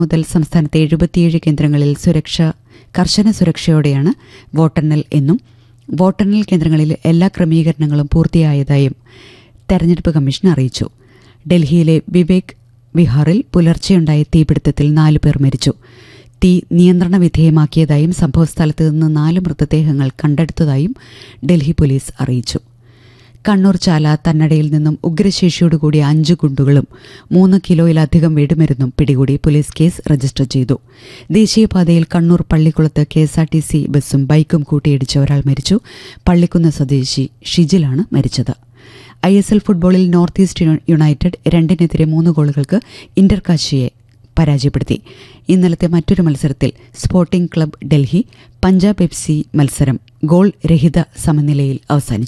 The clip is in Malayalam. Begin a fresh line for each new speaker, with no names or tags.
മുതൽ സംസ്ഥാനത്തെ 77 കേന്ദ്രങ്ങളിൽ കർശന സുരക്ഷയോടെയാണ് വോട്ടെണ്ണൽ എന്നും വോട്ടെണ്ണൽ കേന്ദ്രങ്ങളിൽ എല്ലാ ക്രമീകരണങ്ങളും പൂർത്തിയായതായും തെരഞ്ഞെടുപ്പ് കമ്മീഷൻ അറിയിച്ചു. ഡൽഹിയിലെ വിവേക് വിഹാറിൽ പുലർച്ചെയുണ്ടായ തീപിടുത്തത്തിൽ 4 പേർ മരിച്ചു. തീ നിയന്ത്രണ വിധേയമാക്കിയതായും സംഭവസ്ഥലത്ത് നിന്ന് 4 മൃതദേഹങ്ങൾ കണ്ടെടുത്തതായും ഡൽഹി പോലീസ് അറിയിച്ചു. കണ്ണൂർ ചാല തന്നടയിൽ നിന്നും ഉഗ്രശേഷിയോടുകൂടി 5 ഗുണ്ടുകളും 3 കിലോയിലധികം വെടിമരുന്നും പിടികൂടി പോലീസ് കേസ് രജിസ്റ്റർ ചെയ്തു. ദേശീയപാതയിൽ കണ്ണൂർ പള്ളിക്കുളത്ത് KSRTC ബസും ബൈക്കും കൂട്ടിയിടിച്ച് ഒരാൾ മരിച്ചു. പള്ളിക്കുന്ന് സ്വദേശി ഷിജിലാണ് മരിച്ചത്. ISL ഫുട്ബോളിൽ നോർത്ത് ഈസ്റ്റ് യുണൈറ്റഡ് 2-3 ഗോളുകൾക്ക് ഇന്റർകാശിയെ പരാജയപ്പെടുത്തി. ഇന്നലത്തെ മറ്റൊരു മത്സരത്തിൽ sporting club Delhi Punjab FC മത്സരം ഗോൾ രഹിത സമനിലയിൽ അവസാനിച്ചു.